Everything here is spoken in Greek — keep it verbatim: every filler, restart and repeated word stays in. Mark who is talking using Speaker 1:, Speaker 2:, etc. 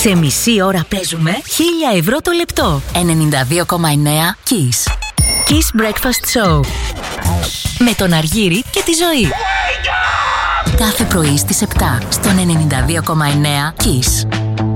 Speaker 1: Σε μισή ώρα παίζουμε χίλια ευρώ το λεπτό.
Speaker 2: ενενήντα δύο κόμμα εννέα Kiss.
Speaker 1: Kiss Breakfast Show. Με τον Αργύρη και τη Ζωή.
Speaker 2: Κάθε πρωί στις επτά στον ενενήντα δύο κόμμα εννέα Kiss.